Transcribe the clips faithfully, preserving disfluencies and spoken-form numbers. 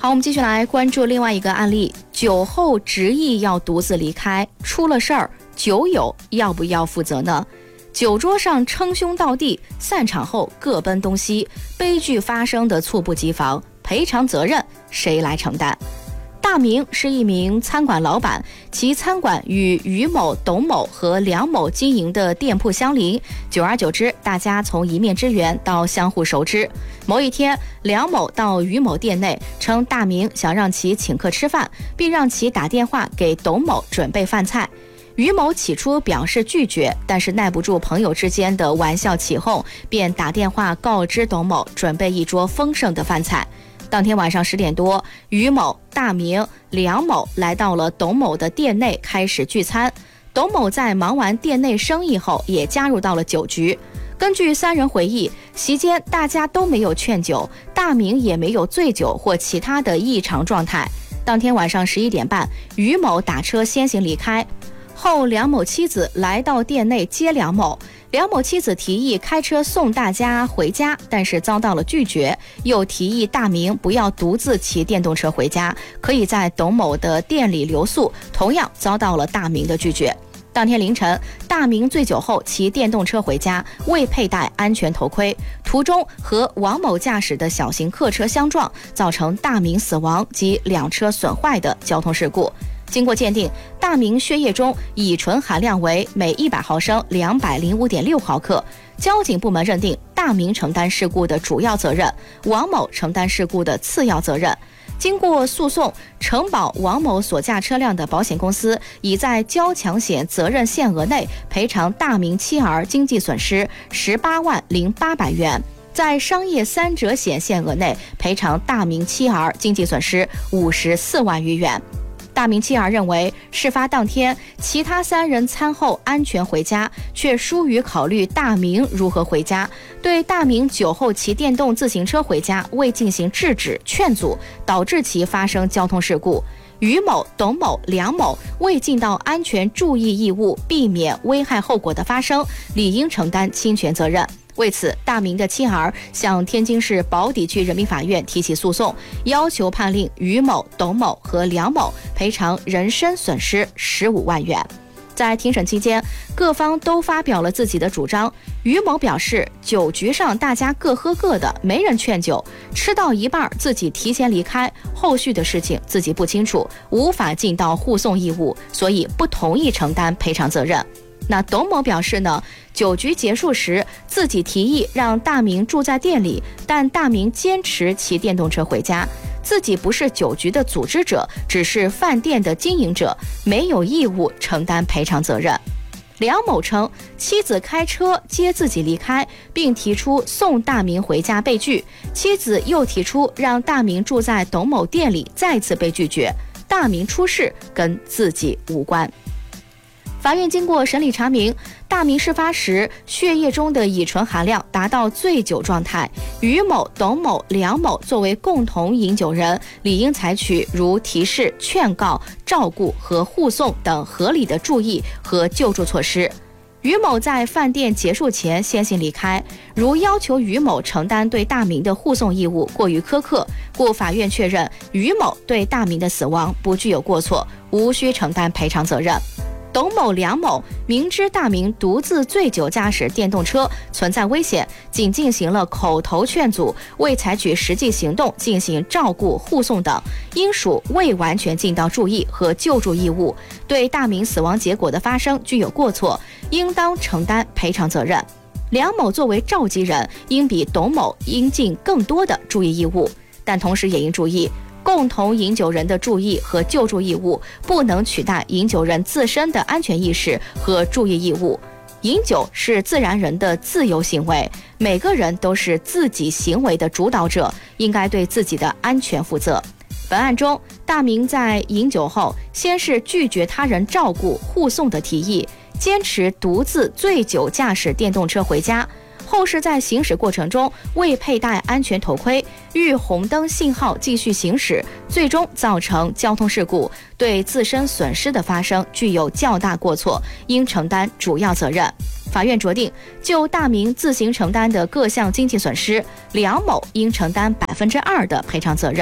好，我们继续来关注另外一个案例，酒后执意要独自离开，出了事儿，酒友要不要负责呢？酒桌上称兄道弟，散场后各奔东西，悲剧发生的猝不及防，赔偿责任谁来承担？大明是一名餐馆老板，其餐馆与于某、董某和梁某经营的店铺相邻，久而久之，大家从一面之缘到相互熟知。某一天，梁某到于某店内，称大明想让其请客吃饭，并让其打电话给董某准备饭菜。于某起初表示拒绝，但是耐不住朋友之间的玩笑起哄，便打电话告知董某准备一桌丰盛的饭菜。当天晚上十点多，于某、大明、梁某来到了董某的店内开始聚餐。董某在忙完店内生意后，也加入到了酒局。根据三人回忆，席间大家都没有劝酒，大明也没有醉酒或其他的异常状态。当天晚上十一点半，于某打车先行离开，后梁某妻子来到店内接梁某。梁某妻子提议开车送大家回家，但是遭到了拒绝，又提议大明不要独自骑电动车回家，可以在董某的店里留宿，同样遭到了大明的拒绝。当天凌晨，大明醉酒后骑电动车回家，未佩戴安全头盔，途中和王某驾驶的小型客车相撞，造成大明死亡及两车损坏的交通事故。经过鉴定，大明血液中乙醇含量为每一百毫升两百零五点六毫克。交警部门认定大明承担事故的主要责任，王某承担事故的次要责任。经过诉讼，承保王某所驾车辆的保险公司已在交强险责任限额内赔偿大明妻儿经济损失十八万零八百元，在商业三者险限额内赔偿大明妻儿经济损失五十四万余元。大明妻儿认为，事发当天其他三人餐后安全回家，却疏于考虑大明如何回家，对大明酒后骑电动自行车回家未进行制止劝阻，导致其发生交通事故。于某、董某、梁某未尽到安全注意义务，避免危害后果的发生，理应承担侵权责任。为此，大明的妻儿向天津市宝坻区人民法院提起诉讼，要求判令于某、董某和梁某赔偿人身损失十五万元。在庭审期间，各方都发表了自己的主张。于某表示，酒局上大家各喝各的，没人劝酒，吃到一半自己提前离开，后续的事情自己不清楚，无法尽到护送义务，所以不同意承担赔偿责任。那董某表示呢，酒局结束时自己提议让大明住在店里，但大明坚持骑电动车回家，自己不是酒局的组织者，只是饭店的经营者，没有义务承担赔偿责任。梁某称，妻子开车接自己离开，并提出送大明回家被拒，妻子又提出让大明住在董某店里，再次被拒绝，大明出事跟自己无关。法院经过审理查明，大明事发时血液中的乙醇含量达到醉酒状态，于某、董某、梁某作为共同饮酒人，理应采取如提示、劝告、照顾和护送等合理的注意和救助措施。于某在饭店结束前先行离开，如要求于某承担对大明的护送义务过于苛刻，故法院确认于某对大明的死亡不具有过错，无需承担赔偿责任。董某、梁某明知大明独自醉酒驾驶电动车存在危险，仅进行了口头劝阻，未采取实际行动进行照顾、护送等，应属未完全尽到注意和救助义务，对大明死亡结果的发生具有过错，应当承担赔偿责任。梁某作为召集人，应比董某应尽更多的注意义务，但同时也应注意，共同饮酒人的注意和救助义务不能取代饮酒人自身的安全意识和注意义务。饮酒是自然人的自由行为，每个人都是自己行为的主导者，应该对自己的安全负责。本案中，大明在饮酒后，先是拒绝他人照顾、护送的提议，坚持独自醉酒驾驶电动车回家，后是在行驶过程中未佩戴安全头盔，遇红灯信号继续行驶，最终造成交通事故，对自身损失的发生具有较大过错，应承担主要责任。法院酌定，就大明自行承担的各项经济损失，梁某应承担百分之二的赔偿责任，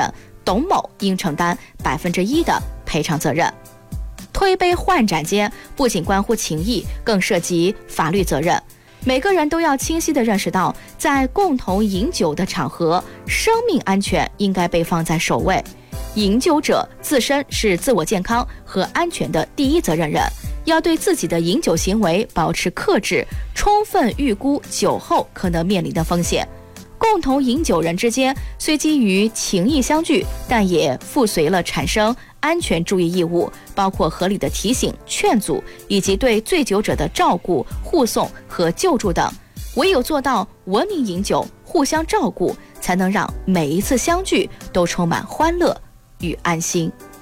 董某应承担百分之一的赔偿责任。推杯换盏间不仅关乎情谊，更涉及法律责任。每个人都要清晰地认识到，在共同饮酒的场合，生命安全应该被放在首位。饮酒者自身是自我健康和安全的第一责任人，要对自己的饮酒行为保持克制，充分预估酒后可能面临的风险。共同饮酒人之间虽基于情谊相聚，但也附随了产生安全注意义务，包括合理的提醒、劝阻，以及对醉酒者的照顾、护送和救助等。唯有做到文明饮酒、互相照顾，才能让每一次相聚都充满欢乐与安心。